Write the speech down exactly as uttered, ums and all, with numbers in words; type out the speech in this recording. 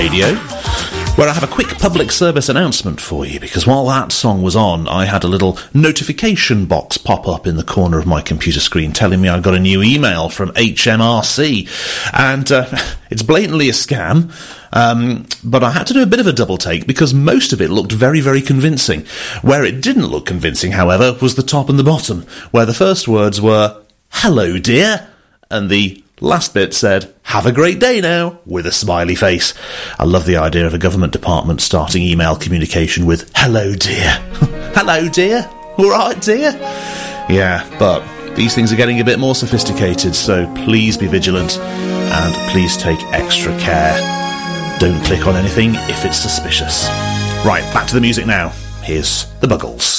Radio, where I have a quick public service announcement for you, because while that song was on, I had a little notification box pop up in the corner of my computer screen telling me I got a new email from H M R C, and uh, it's blatantly a scam, um, but I had to do a bit of a double take because most of it looked very, very convincing. Where it didn't look convincing, however, was the top and the bottom, where the first words were, "Hello, dear," and the last bit said, "Have a great day now," with a smiley face. I love the idea of a government department starting email communication with, "Hello, dear." "Hello, dear. All right, dear." Yeah, but these things are getting a bit more sophisticated, so please be vigilant and please take extra care. Don't click on anything if it's suspicious. Right, back to the music now. Here's the Buggles.